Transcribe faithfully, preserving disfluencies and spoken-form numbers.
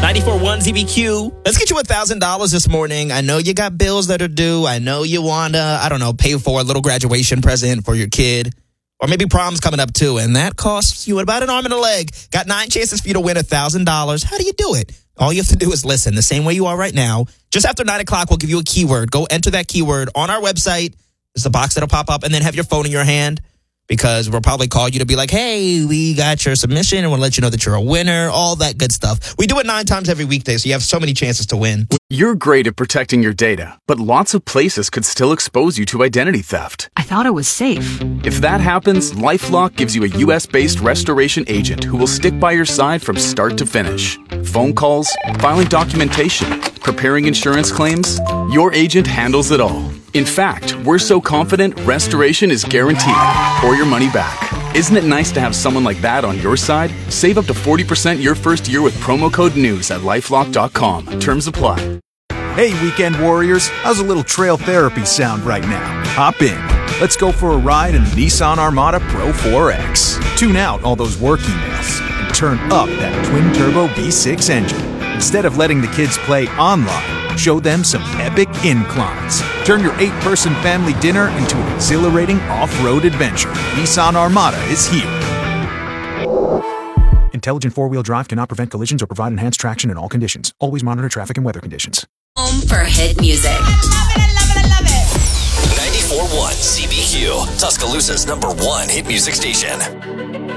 ninety-four point one Z B Q. Let's get you one thousand dollars this morning. I know you got bills that are due. I know you want to, I don't know, pay for a little graduation present for your kid. Or maybe prom's coming up too, and that costs you about an arm and a leg. Got nine chances for you to win one thousand dollars. How do you do it? All you have to do is listen the same way you are right now. Just after nine o'clock, we'll give you a keyword. Go enter that keyword on our website. There's a box that'll pop up, and then have your phone in your hand, because we'll probably call you to be like, hey, we got your submission and we'll let you know that you're a winner, all that good stuff. We do it nine times every weekday, so you have so many chances to win. You're great at protecting your data, but lots of places could still expose you to identity theft. I thought it was safe. If that happens, LifeLock gives you a U S-based restoration agent who will stick by your side from start to finish. Phone calls, filing documentation, preparing insurance claims, your agent handles it all. In fact, we're so confident restoration is guaranteed or your money back. Isn't it nice to have someone like that on your side? Save up to forty percent your first year with promo code NEWS at lifelock dot com. Terms apply. Hey, weekend warriors, how's a little trail therapy sound right now? Hop in. Let's go for a ride in the Nissan Armada Pro four X. Tune out all those work emails and turn up that twin-turbo V six engine. Instead of letting the kids play online, show them some epic inclines. Turn your eight-person family dinner into an exhilarating off-road adventure. Nissan Armada is here. Intelligent four-wheel drive cannot prevent collisions or provide enhanced traction in all conditions. Always monitor traffic and weather conditions. Home for hit music. I love it, I love it, I love it. ninety-four point one Z B Q, Tuscaloosa's number one hit music station.